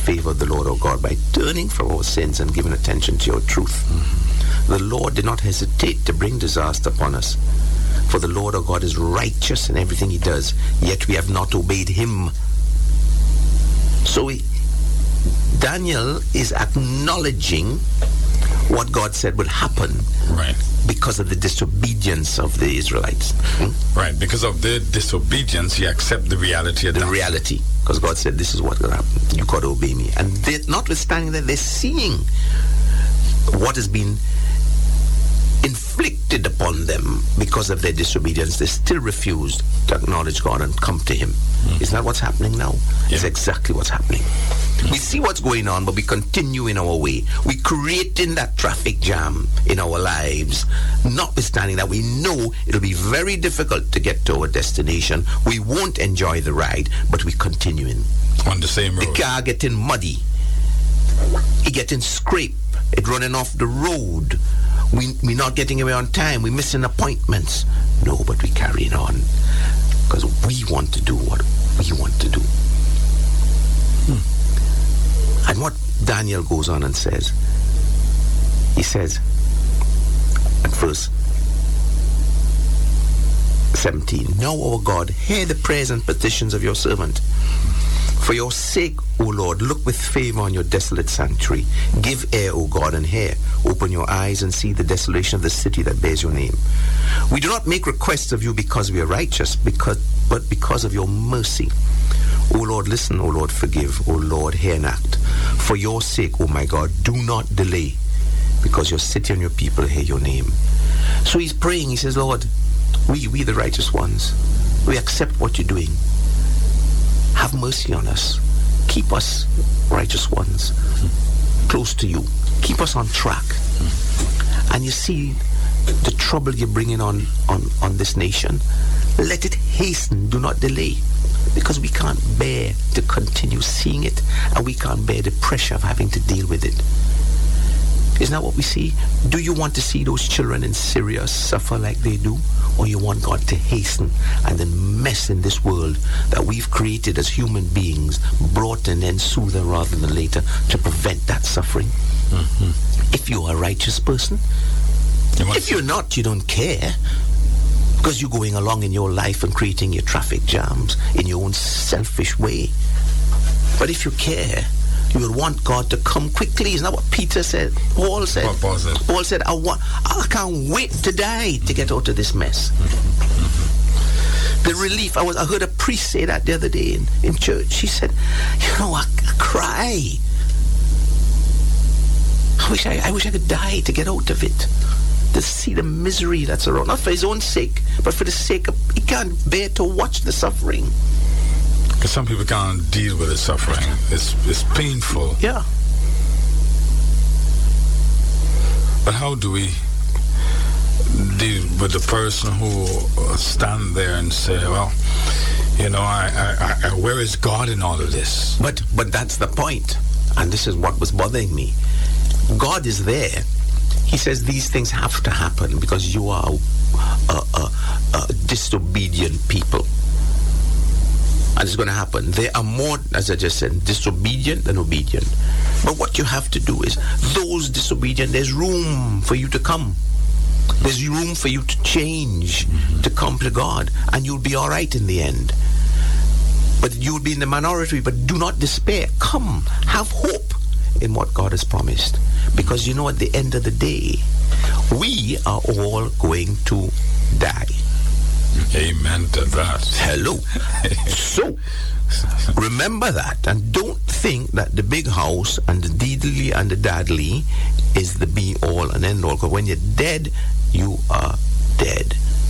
favor of the Lord our God by turning from our sins and giving attention to your truth. The Lord did not hesitate to bring disaster upon us. For the Lord our God is righteous in everything he does, yet we have not obeyed him. So Daniel is acknowledging what God said would happen. Right. Because of the disobedience of the Israelites. Right. Because of their disobedience, he accepts the reality of the reality. Because God said, this is what will happen. You got to obey me. And notwithstanding that, they're seeing what has been inflicted upon them because of their disobedience. They still refused to acknowledge God and come to him. Isn't that what's happening now? It's exactly what's happening. We see what's going on, but we continue in our way. We creating that traffic jam in our lives, notwithstanding that we know it'll be very difficult to get to our destination. We won't enjoy the ride, but we continuing. On the same road. The car getting muddy. It getting scraped. It running off the road. We not getting away on time. We missing appointments. No, but we carrying on. Because we want to do what we want to do. And what Daniel goes on and says, he says at verse 17, now, O God, hear the prayers and petitions of your servant. For your sake, O Lord, look with favor on your desolate sanctuary. Give ear, O God, and hear. Open your eyes and see the desolation of the city that bears your name. We do not make requests of you because we are righteous, but because of your mercy. O Lord, listen. O Lord, forgive. O Lord, hear and act. For your sake, O my God, do not delay, because your city and your people hear your name. So he's praying. He says, Lord, we the righteous ones, we accept what you're doing. Have mercy on us. Keep us, righteous ones, close to you. Keep us on track. And you see the trouble you're bringing on this nation. Let it hasten. Do not delay. Because we can't bear to continue seeing it, and we can't bear the pressure of having to deal with it. Isn't that what we see? Do you want to see those children in Syria suffer like they do? Or you want God to hasten and then mess in this world that we've created as human beings, brought in then sooner rather than later, to prevent that suffering? If you're a righteous person, if you're not, you don't care. Because you're going along in your life and creating your traffic jams in your own selfish way. But if you care, you would want God to come quickly. Isn't that what Peter said? Paul said. Paul said, I can't wait to die to get out of this mess. The relief. I heard a priest say that the other day in church. He said, I cry. I wish I could die to get out of it. To see the misery that's around, not for his own sake, but for the sake of, he can't bear to watch the suffering. Because some people can't deal with the suffering. It's painful. Yeah. But how do we deal with the person who stand there and say, well, where is God in all of this? But that's the point. And this is what was bothering me. God is there. He says these things have to happen because you are a disobedient people. And it's going to happen. They are more, as I just said, disobedient than obedient. But what you have to do is, those disobedient, there's room for you to come. There's room for you to change, to come to God, and you'll be all right in the end. But you'll be in the minority, but do not despair. Come, have hope in what God has promised. Because at the end of the day, we are all going to die. Amen to that. Hello. So, remember that, and don't think that the big house and the deedly and the dadly is the be all and end all. Because when you're dead, you are dead.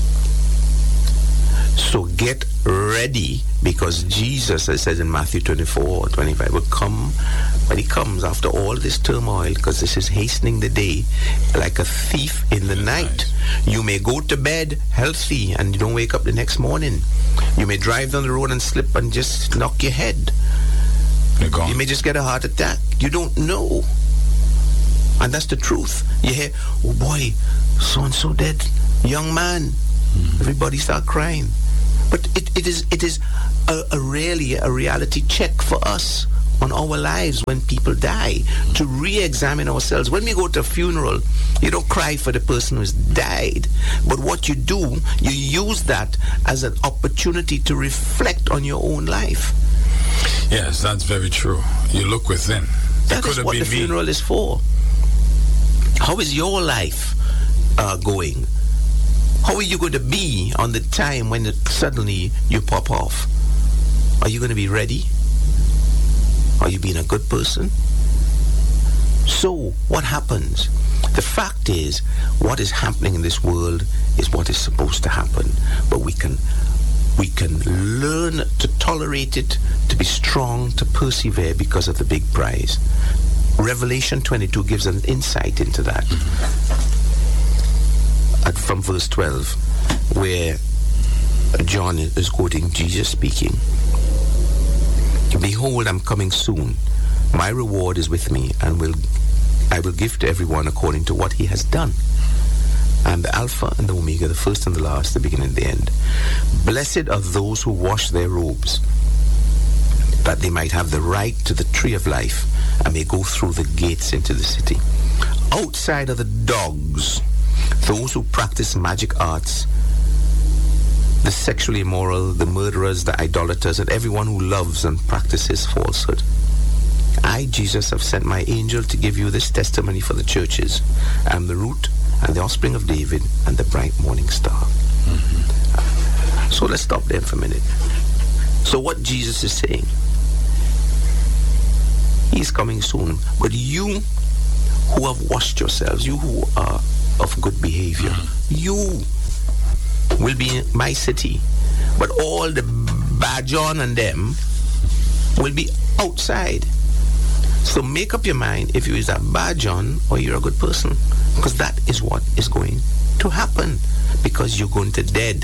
So get ready, because Jesus, as it says in Matthew 24:25, will come. But he comes after all this turmoil, because this is hastening the day like a thief in the night. You may go to bed healthy and you don't wake up the next morning. You may drive down the road and slip and just knock your head. You may just get a heart attack. You don't know. And that's the truth. You hear, oh boy, so-and-so dead. Young man. Everybody start crying. But it is really a reality check for us. on our lives when people die, to re-examine ourselves. When we go to a funeral, you don't cry for the person who's died, but what you do, you use that as an opportunity to reflect on your own life. Yes, that's very true. You look within. That is what the funeral is for. How is your life going? How are you going to be on the time when suddenly you pop off? Are you going to be ready? Are you being a good person? So, what happens? The fact is, what is happening in this world is what is supposed to happen. But we can learn to tolerate it, to be strong, to persevere because of the big prize. Revelation 22 gives an insight into that. From verse 12, where John is quoting Jesus speaking. Behold, I'm coming soon. My reward is with me, and I will give to everyone according to what he has done. I am the Alpha and the Omega, the first and the last, the beginning and the end. Blessed are those who wash their robes, that they might have the right to the tree of life, and may go through the gates into the city. Outside are the dogs, those who practice magic arts, the sexually immoral, the murderers, the idolaters, and everyone who loves and practices falsehood. I, Jesus, have sent my angel to give you this testimony for the churches. I am the root and the offspring of David and the bright morning star. So let's stop there for a minute. So what Jesus is saying, he's coming soon, but you who have washed yourselves, you who are of good behavior, you will be in my city, but all the Bajon and them will be outside. So make up your mind if you is a Bajon or you're a good person, because that is what is going to happen, because you're going to dead.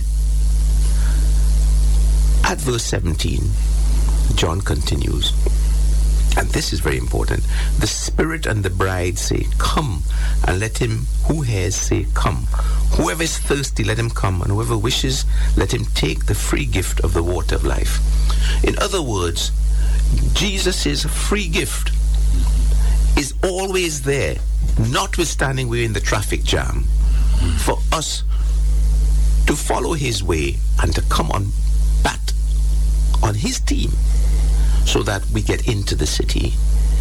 At verse 17, John continues, and this is very important. The Spirit and the bride say, come, and let him who hears say, come. Whoever is thirsty, let him come, and whoever wishes, let him take the free gift of the water of life. In other words, Jesus' free gift is always there, notwithstanding we're in the traffic jam, for us to follow his way and to come on back on his team, so that we get into the city.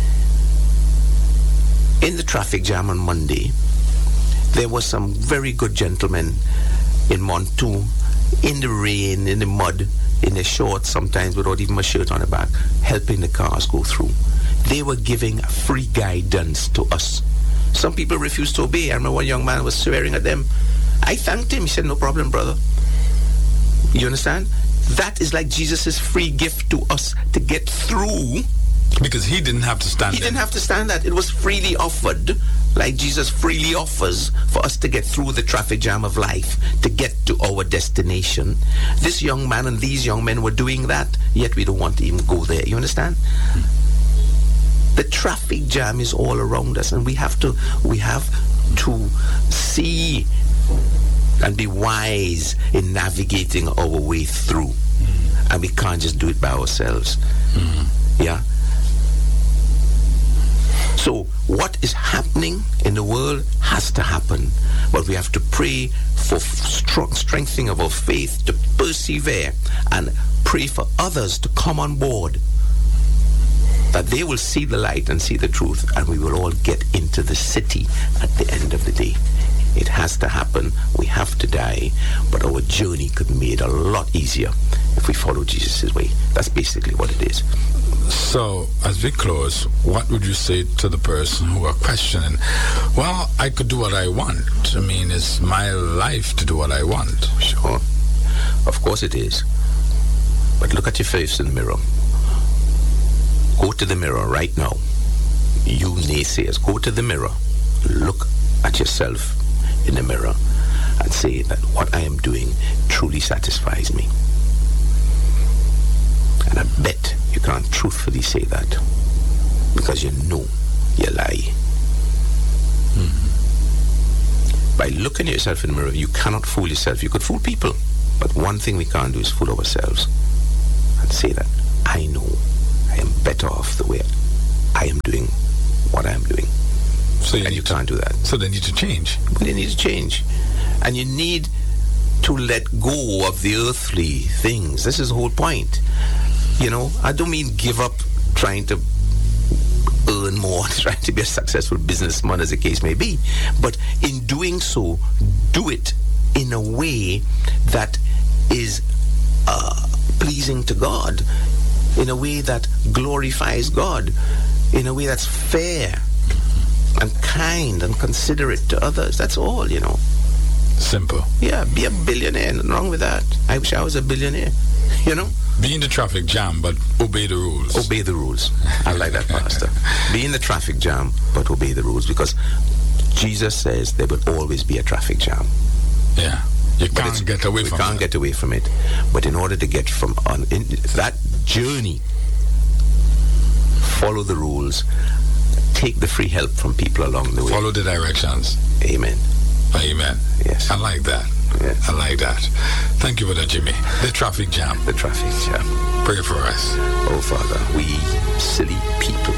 In the traffic jam on Monday, there were some very good gentlemen in Montu, in the rain, in the mud, in their shorts, sometimes without even a shirt on the back, helping the cars go through. They were giving free guidance to us. Some people refused to obey. I remember one young man was swearing at them. I thanked him. He said, no problem, brother. You understand? That is like Jesus' free gift to us to get through. Because he didn't have to stand He didn't have to stand that. It was freely offered, like Jesus freely offers for us to get through the traffic jam of life, to get to our destination. This young man and these young men were doing that, yet we don't want to even go there. You understand? The traffic jam is all around us, and we have to see and be wise in navigating our way through. And we can't just do it by ourselves. Yeah? So what is happening in the world has to happen. But we have to pray for strengthening of our faith, to persevere, and pray for others to come on board, that they will see the light and see the truth, and we will all get into the city at the end of the day. It has to happen. We have to die, but our journey could be made a lot easier if we follow Jesus' way. That's basically what it is. So, as we close, what would you say to the person who are questioning, well, I could do what I want. I mean, it's my life to do what I want. Sure. Of course it is. But look at your face in the mirror. Go to the mirror right now. You naysayers, go to the mirror. Look at yourself in the mirror and say that what I am doing truly satisfies me. And I bet you can't truthfully say that, because you know you lie. By looking at yourself in the mirror, you cannot fool yourself. You could fool people, but one thing we can't do is fool ourselves and say that I know I am better off the way I am doing what I am doing. So you can't do that. So they need to change. They need to change. And you need to let go of the earthly things. This is the whole point. I don't mean give up trying to earn more, trying to be a successful businessman, as the case may be. But in doing so, do it in a way that is pleasing to God, in a way that glorifies God, in a way that's fair and kind and considerate to others. That's all, Simple. Yeah, be a billionaire. Nothing wrong with that. I wish I was a billionaire, Be in the traffic jam, but obey the rules. Obey the rules. I like that, Pastor. Be in the traffic jam, but obey the rules, because Jesus says there will always be a traffic jam. Yeah. You can't get away from it. We can't get away from it. But in order to get from on in that journey, follow the rules, take the free help from people along the way. Follow the directions. Amen. Amen. Yes. I like that. Yes. I like that. Thank you, Brother Jimmy. The traffic jam. The traffic jam. Pray for us. Oh, Father, we silly people,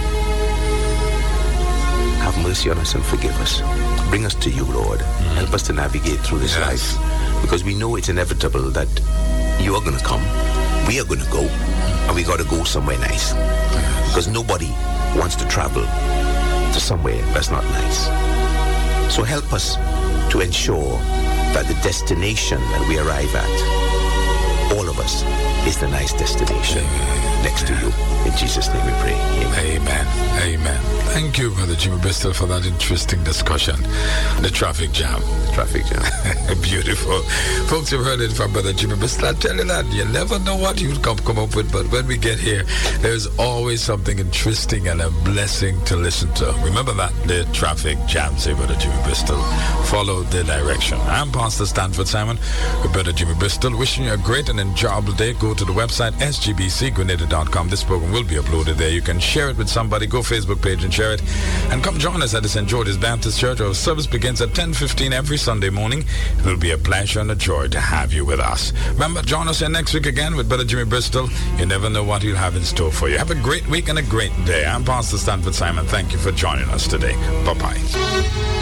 have mercy on us and forgive us. Bring us to you, Lord. Help us to navigate through this life, because we know it's inevitable that you are going to come, we are going to go, and we got to go somewhere nice, because nobody wants to travel to somewhere that's not nice. So help us to ensure that the destination that we arrive at, all of us, is the nice destination next to you. In Jesus' name we pray. Amen. Amen. Amen. Thank you, Brother Jimmy Bristol, for that interesting discussion. The traffic jam. Traffic jam. Beautiful. Folks, you've heard it from Brother Jimmy Bristol. I tell you that, you never know what you come up with, but when we get here, there's always something interesting and a blessing to listen to. Remember that, the traffic jam, say Brother Jimmy Bristol. Follow the direction. I'm Pastor Stanford Simon with Brother Jimmy Bristol, wishing you a great and enjoyable day. Go to the website sgbcgrenada.com. This program will be uploaded there. You can share it with somebody. Go Facebook page and share it. And come join us at the St. George's Baptist Church. Our service begins at 10:15 every Sunday morning. It will be a pleasure and a joy to have you with us. Remember, join us here next week again with Brother Jimmy Bristol. You never know what he'll have in store for you. Have a great week and a great day. I'm Pastor Stanford Simon. Thank you for joining us today. Bye-bye.